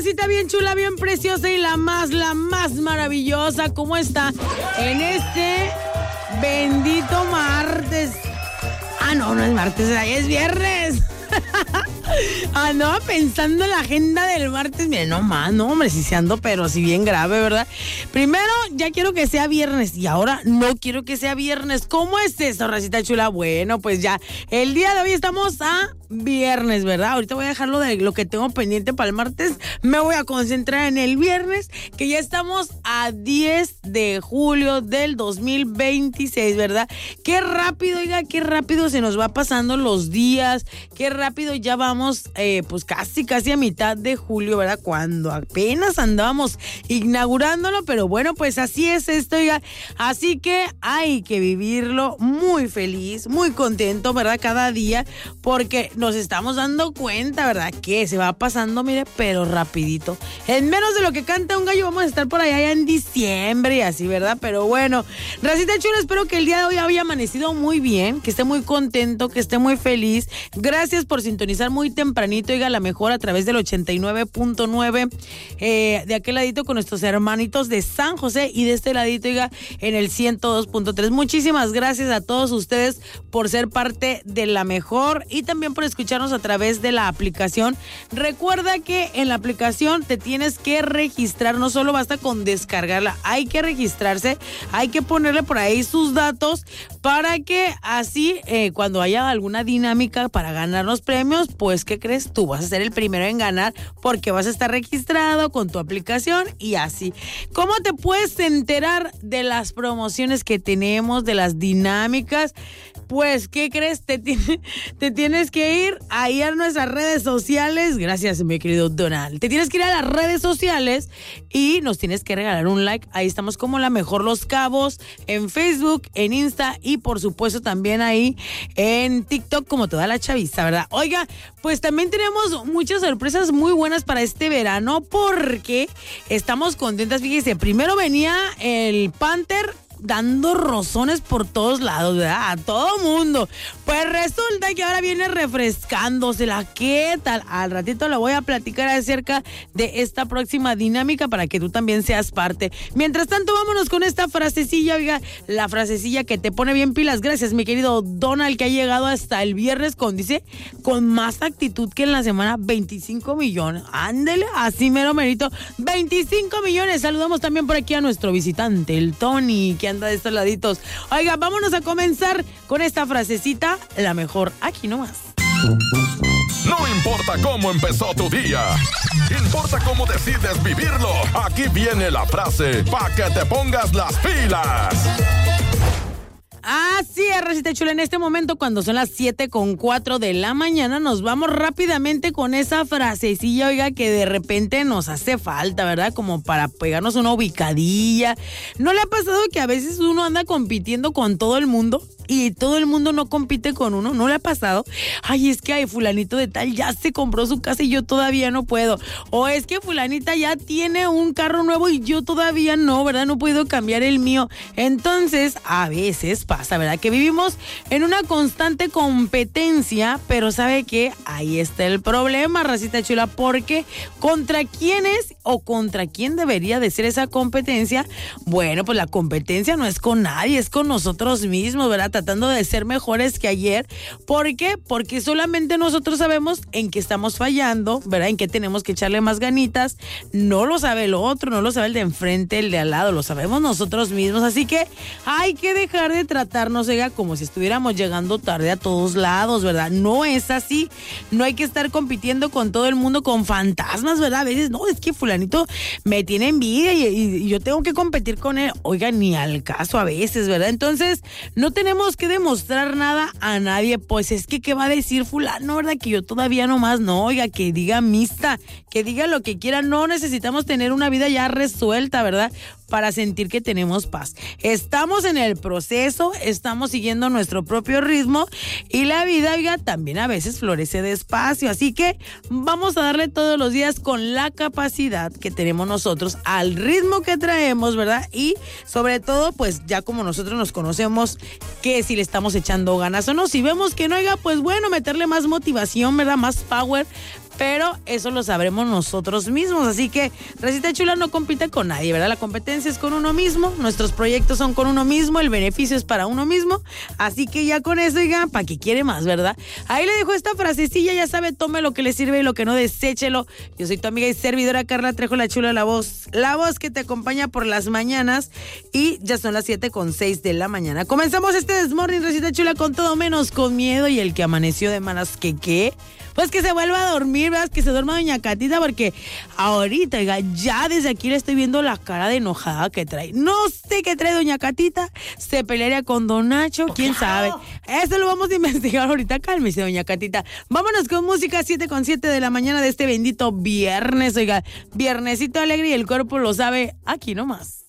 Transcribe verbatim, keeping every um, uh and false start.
racita bien chula, bien preciosa y la más, la más maravillosa. ¿Cómo está? En este bendito martes. Ah, no, no es martes, ahí es viernes. Andaba pensando en la agenda del martes. Miren, no más, no, hombre, si se ando, pero si bien grave, ¿verdad? Primero, ya quiero que sea viernes y ahora no quiero que sea viernes. ¿Cómo es esto, racita chula? Bueno, pues ya, el día de hoy estamos a viernes, ¿verdad? Ahorita voy a dejarlo de lo que tengo pendiente para el martes. Me voy a concentrar en el viernes, que ya estamos a diez de julio del dos mil veintiséis, ¿verdad? Qué rápido, oiga, qué rápido se nos va pasando los días, qué rápido ya vamos, eh, pues casi, casi a mitad de julio, ¿verdad? Cuando apenas andábamos inaugurándolo, pero bueno, pues así es esto, oiga. Así que hay que vivirlo muy feliz, muy contento, ¿verdad? Cada día, porque nos estamos dando cuenta, ¿verdad? Que se va pasando, mire, pero rapidito. En menos de lo que canta un gallo, vamos a estar por allá ya en diciembre y así, ¿verdad? Pero bueno, racita chula, espero que el día de hoy haya amanecido muy bien, que esté muy contento, que esté muy feliz. Gracias por sintonizar muy tempranito, oiga, la mejor a través del ochenta y nueve punto nueve, eh, de aquel ladito con nuestros hermanitos de San José y de este ladito, oiga, en el ciento dos punto tres. Muchísimas gracias a todos ustedes por ser parte de la mejor y también por escucharnos a través de la aplicación. Recuerda que en la aplicación te tienes que registrar, no solo basta con descargarla, hay que registrarse, hay que ponerle por ahí sus datos para que así eh, cuando haya alguna dinámica para ganar los premios, pues ¿qué crees? Tú vas a ser el primero en ganar porque vas a estar registrado con tu aplicación y así. ¿Cómo te puedes enterar de las promociones que tenemos, de las dinámicas? Pues, ¿qué crees? Te, te tienes que ir ahí a nuestras redes sociales. Gracias, mi querido Donald. Te tienes que ir a las redes sociales y nos tienes que regalar un like. Ahí estamos como La Mejor Los Cabos, en Facebook, en Insta y por supuesto también ahí en TikTok como toda la chaviza, ¿verdad? Oiga, pues también tenemos muchas sorpresas muy buenas para este verano porque estamos contentas. Fíjese, primero venía el Panther dando rozones por todos lados, ¿verdad? A todo mundo. Pues resulta que ahora viene refrescándosela. ¿Qué tal? Al ratito le voy a platicar acerca de esta próxima dinámica para que tú también seas parte. Mientras tanto, vámonos con esta frasecilla, oiga, la frasecilla que te pone bien pilas. Gracias, mi querido Donald, que ha llegado hasta el viernes con, dice, con más actitud que en la semana, veinticinco millones. Ándele, así mero merito, veinticinco millones. Saludamos también por aquí a nuestro visitante, el Tony, que anda de estos laditos. Oiga, vámonos a comenzar con esta frasecita, la mejor aquí nomás. No importa cómo empezó tu día, importa cómo decides vivirlo. Aquí viene la frase para que te pongas las pilas. Así es, racita chula, en este momento cuando son las siete con cuatro de la mañana nos vamos rápidamente con esa frasecilla, oiga, que de repente nos hace falta, ¿verdad? Como para pegarnos una ubicadilla. ¿No le ha pasado que a veces uno anda compitiendo con todo el mundo y todo el mundo no compite con uno? ¿No le ha pasado? Ay, es que ay, fulanito de tal ya se compró su casa y yo todavía no puedo. O es que fulanita ya tiene un carro nuevo y yo todavía no, ¿verdad? No puedo cambiar el mío. Entonces, a veces pasa, ¿verdad? Que vivimos en una constante competencia, pero ¿sabe qué? Ahí está el problema, racita chula, porque ¿contra quién es o contra quién debería de ser esa competencia? Bueno, pues la competencia no es con nadie, es con nosotros mismos, ¿verdad? Tratando de ser mejores que ayer. ¿Por qué? Porque solamente nosotros sabemos en qué estamos fallando, ¿verdad? En qué tenemos que echarle más ganitas. No lo sabe el otro, no lo sabe el de enfrente, el de al lado, lo sabemos nosotros mismos. Así que hay que dejar de tratarnos, oiga, como si estuviéramos llegando tarde a todos lados, ¿verdad? No es así. No hay que estar compitiendo con todo el mundo, con fantasmas, ¿verdad? A veces, no, es que fulanito me tiene envidia y, y, y yo tengo que competir con él. Oiga, ni al caso a veces, ¿verdad? Entonces, no tenemos que demostrar nada a nadie, pues es que ¿qué va a decir fulano, verdad? Que yo todavía nomás no, oiga, que diga mista, que diga lo que quiera, no necesitamos tener una vida ya resuelta, ¿verdad? Para sentir que tenemos paz. Estamos en el proceso, estamos siguiendo nuestro propio ritmo y la vida, oiga, también a veces florece despacio, así que vamos a darle todos los días con la capacidad que tenemos nosotros, al ritmo que traemos, ¿verdad? Y sobre todo, pues ya como nosotros nos conocemos, que si le estamos echando ganas o no, si vemos que no, oiga, pues bueno, meterle más motivación, ¿verdad? Más power pero eso lo sabremos nosotros mismos. Así que Recita Chula no compite con nadie, ¿verdad? La competencia es con uno mismo, nuestros proyectos son con uno mismo, el beneficio es para uno mismo. Así que ya con eso, digan, ¿para qué quiere más, verdad? Ahí le dejo esta frasecilla, ya sabe, tome lo que le sirve y lo que no, deséchelo. Yo soy tu amiga y servidora Carla Trejo, la chula, la voz, la voz que te acompaña por las mañanas, y ya son las siete con seis de la mañana. Comenzamos este Desmorning, Recita Chula, con todo menos con miedo, y el que amaneció de malas que qué, pues que se vuelva a dormir, ¿verdad? Que se duerma doña Catita, porque ahorita, oiga, ya desde aquí le estoy viendo la cara de enojada que trae. No sé qué trae doña Catita, se pelearía con don Nacho, quién sabe. Eso lo vamos a investigar ahorita, cálmese doña Catita. Vámonos con música, siete con siete de la mañana de este bendito viernes, oiga, viernesito alegre, y el cuerpo lo sabe aquí nomás.